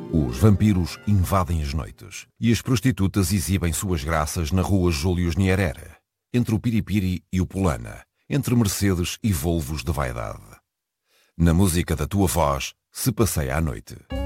Os vampiros invadem as noites e as prostitutas exibem suas graças na rua Júlio Nyerere, entre o Piripiri e o Pulana, entre Mercedes e Volvos de vaidade. Na música da tua voz se passeia a noite.